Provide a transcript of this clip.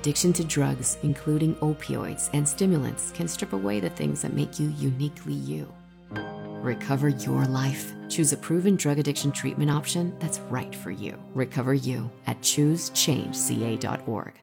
Addiction to drugs, including opioids and stimulants, can strip away the things that make you uniquely you. Recover your life. Choose a proven drug addiction treatment option that's right for you. Recover You at ChooseChangeCA.org.